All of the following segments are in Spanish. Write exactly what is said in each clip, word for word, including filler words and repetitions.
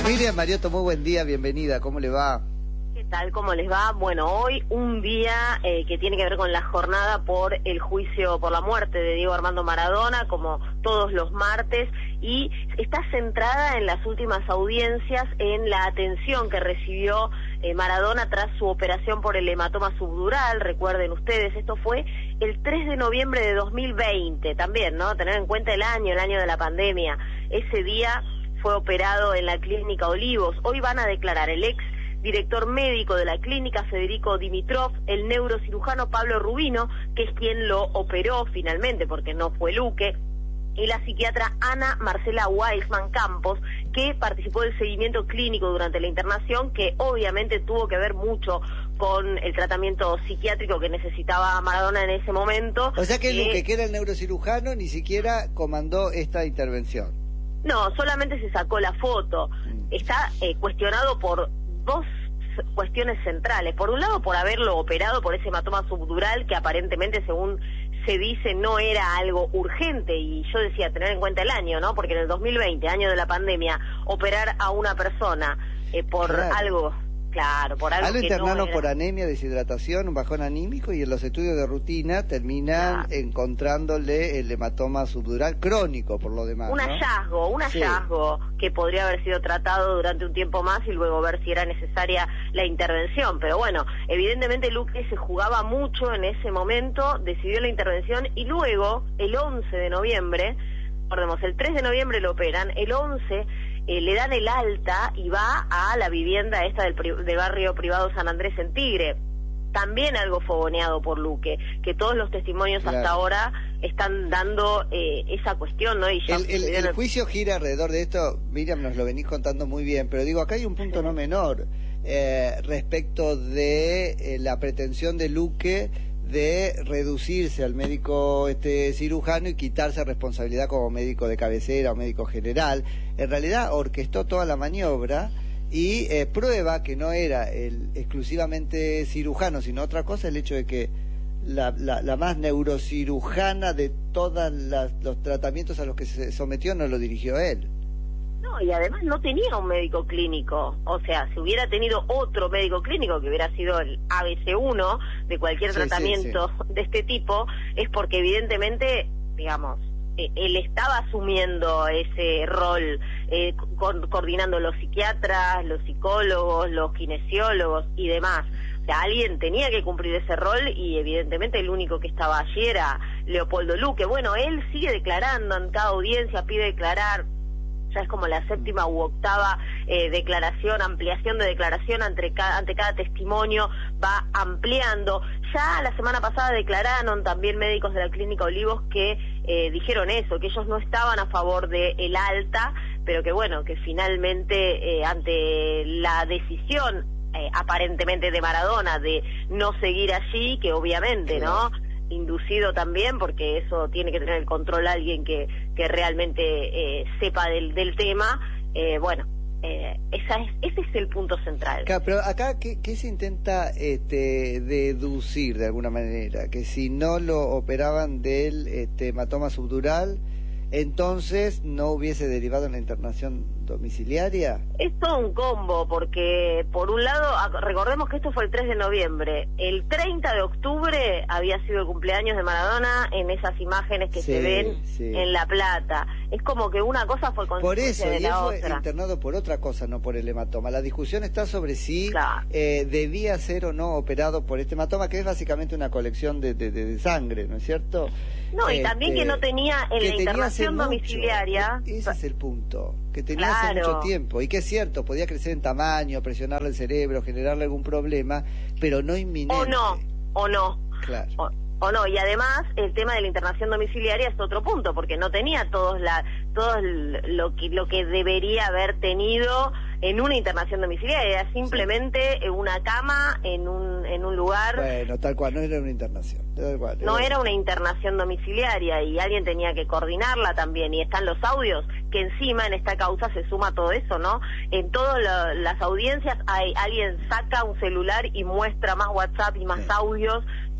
Miriam Mariotto, muy buen día, bienvenida, ¿cómo le va? ¿Qué tal? ¿Cómo les va? Bueno, hoy un día eh, que tiene que ver con la jornada por el juicio por la muerte de Diego Armando Maradona, como todos los martes, y está centrada en las últimas audiencias en la atención que recibió eh, Maradona tras su operación por el hematoma subdural. Recuerden ustedes, esto fue el tres de noviembre de dos mil veinte, también, ¿no? Tener en cuenta el año, el año de la pandemia. Ese día fue operado en la clínica Olivos. Hoy van a declarar el ex director médico de la clínica, Federico Dimitrov, el neurocirujano Pablo Rubino, que es quien lo operó finalmente, porque no fue Luque, y la psiquiatra Ana Marcela Weisman Campos, que participó del seguimiento clínico durante la internación, que obviamente tuvo que ver mucho con el tratamiento psiquiátrico que necesitaba Maradona en ese momento. O sea que eh, Luque, que era el neurocirujano, ni siquiera comandó esta intervención. No, solamente se sacó la foto. Está eh, cuestionado por dos cuestiones centrales. Por un lado, por haberlo operado por ese hematoma subdural, que aparentemente, según se dice, no era algo urgente. Y yo decía, tener en cuenta el año, ¿no? Porque en el dos mil veinte, año de la pandemia, operar a una persona eh, por Claro. algo... Claro, por algo A lo que internaron no era... por anemia, deshidratación, un bajón anímico, y en los estudios de rutina terminan Claro. encontrándole el hematoma subdural crónico, por lo demás, Un ¿no? hallazgo, un Sí. hallazgo que podría haber sido tratado durante un tiempo más y luego ver si era necesaria la intervención. Pero bueno, evidentemente Luque se jugaba mucho en ese momento, decidió la intervención y luego, el once de noviembre, recordemos, el tres de noviembre lo operan, el once eh, le dan el alta y va a la vivienda esta del, pri del barrio privado San Andrés en Tigre. También algo fogoneado por Luque, que todos los testimonios Claro. hasta ahora están dando eh, esa cuestión, ¿no? Y ya El, el, el juicio gira alrededor de esto, Miriam, nos lo venís contando muy bien, pero digo, acá hay un punto no menor eh, respecto de eh, la pretensión de Luque de reducirse al médico este cirujano y quitarse responsabilidad como médico de cabecera o médico general. En realidad orquestó toda la maniobra y eh, prueba que no era el exclusivamente cirujano, sino otra cosa, el hecho de que la, la, la más neurocirujana de todos los tratamientos a los que se sometió no lo dirigió él. No, y además no tenía un médico clínico. O sea, si hubiera tenido otro médico clínico, que hubiera sido el A B C uno de cualquier Sí, tratamiento sí, sí. de este tipo, es porque evidentemente, digamos, eh, él estaba asumiendo ese rol, eh, co coordinando los psiquiatras, los psicólogos, los kinesiólogos y demás. O sea, alguien tenía que cumplir ese rol y evidentemente el único que estaba allí era Leopoldo Luque. Bueno, él sigue declarando en cada audiencia, pide declarar. Ya es como la séptima u octava eh, declaración, ampliación de declaración ante cada, ante cada testimonio, va ampliando. Ya la semana pasada declararon también médicos de la clínica Olivos que eh, dijeron eso, que ellos no estaban a favor de el alta, pero que bueno, que finalmente eh, ante la decisión eh, aparentemente de Maradona de no seguir allí, que obviamente, ¿no?, inducido también, porque eso tiene que tener el control alguien que, que realmente eh, sepa del, del tema, eh, bueno, eh, esa es, ese es el punto central. Claro, pero acá, ¿qué, qué se intenta este, deducir de alguna manera? Que si no lo operaban del este, hematoma subdural, entonces no hubiese derivado en la internación domiciliaria. Es todo un combo, porque por un lado, recordemos que esto fue el tres de noviembre, el treinta de octubre había sido el cumpleaños de Maradona en esas imágenes que Sí, se ven sí. en La Plata. Es como que una cosa fue Por consecuencia eso, de y él la fue otra. internado por otra cosa, no por el hematoma. La discusión está sobre si Claro. eh, debía ser o no operado por este hematoma, que es básicamente una colección de, de, de, de sangre, ¿no es cierto? No, y Este, también que no tenía en que la tenía hace internación mucho. domiciliaria... Ese es el punto, que tenía hace Claro. mucho tiempo, y que es cierto, podía crecer en tamaño, presionarle el cerebro, generarle algún problema, pero no inminente. O no, o no. Claro. O, o no, y además el tema de la internación domiciliaria es otro punto, porque no tenía todos la todo lo que lo que debería haber tenido en una internación domiciliaria, era simplemente sí. una cama en un en un lugar. Bueno, tal cual, no era una internación. Tal cual, no era... era una internación domiciliaria y alguien tenía que coordinarla también, y están los audios, que encima en esta causa se suma todo eso, ¿no? En todas las audiencias hay alguien saca un celular y muestra más WhatsApp y más sí. audios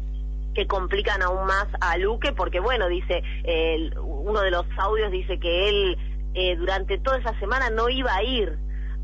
que complican aún más a Luque, porque bueno, dice, eh, uno de los audios dice que él eh, durante toda esa semana no iba a ir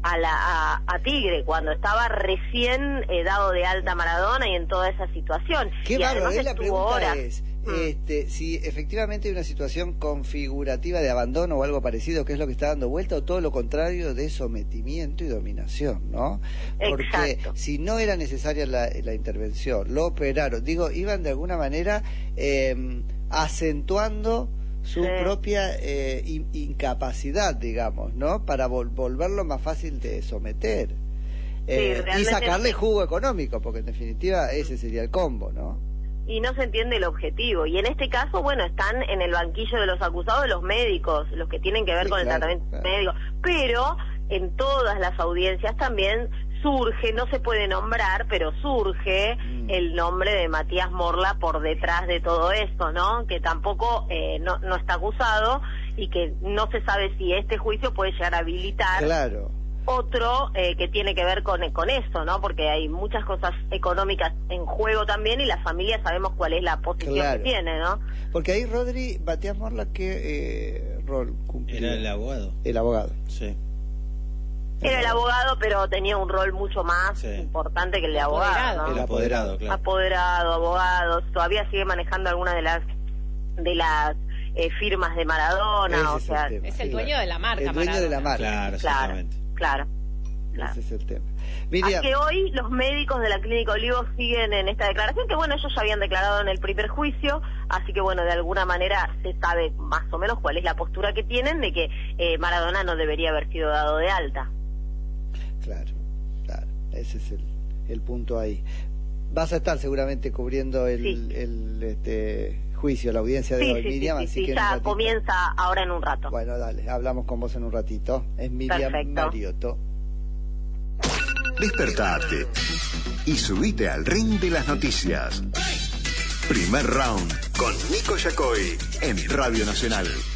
a, la, a, a Tigre cuando estaba recién eh, dado de alta Maradona y en toda esa situación. Qué y bárbaro, además la pregunta horas. es, este, si efectivamente hay una situación configurativa de abandono o algo parecido, que es lo que está dando vuelta, o todo lo contrario de sometimiento y dominación, ¿no? Porque Exacto. si no era necesaria la, la intervención, lo operaron, digo, iban de alguna manera eh, acentuando su sí. propia eh, in, incapacidad, digamos, ¿no? Para vol volverlo más fácil de someter. Eh, sí, y sacarle no... jugo económico, porque en definitiva ese sería el combo, ¿no? Y no se entiende el objetivo. Y en este caso, bueno, están en el banquillo de los acusados los médicos, los que tienen que ver sí, con claro, el tratamiento claro. médico. Pero en todas las audiencias también surge, no se puede nombrar, pero surge mm. el nombre de Matías Morla por detrás de todo esto, ¿no? Que tampoco eh, no, no está acusado y que no se sabe si este juicio puede llegar a habilitar claro. otro eh, que tiene que ver con, con eso, ¿no? Porque hay muchas cosas económicas en juego también y la familia sabemos cuál es la posición claro. que tiene, ¿no? Porque ahí Rodri, Matías Morla, ¿qué eh, rol cumplía? Era el abogado. El abogado. Sí. Era el abogado, pero tenía un rol mucho más sí. importante que el de abogado, ¿no? El apoderado, claro. Apoderado, abogado, todavía sigue manejando alguna de las de las eh, firmas de Maradona, Ese o es sea, el es el dueño de la marca, el dueño Maradona. de la marca. Claro, exactamente. Claro, claro. Ese es el tema. Miriam. Así que hoy los médicos de la Clínica Olivos siguen en esta declaración, que bueno, ellos ya habían declarado en el primer juicio, así que bueno, de alguna manera se sabe más o menos cuál es la postura que tienen de que eh, Maradona no debería haber sido dado de alta. Claro, claro, ese es el, el punto ahí. Vas a estar seguramente cubriendo el, sí. el este juicio, la audiencia de sí, hoy, sí, Miriam, sí, así sí, que ya comienza ahora en un rato. Bueno, dale, hablamos con vos en un ratito. Es Miriam Perfecto. Mariotto. Despertate y subite al ring de las noticias. Primer round con Nico Yacoy en Radio Nacional.